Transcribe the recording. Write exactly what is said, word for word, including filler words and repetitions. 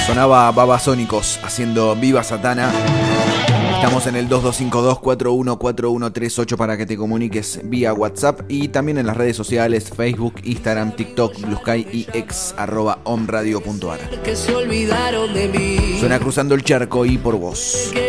Sonaba Babasónicos haciendo Viva Satana. Estamos en el dos dos cinco dos, cuatro uno cuatro uno tres ocho para que te comuniques vía WhatsApp y también en las redes sociales Facebook, Instagram, TikTok, Blue Sky y ex arroba omradio punto ar. Suena Cruzando el Charco y Por Vos.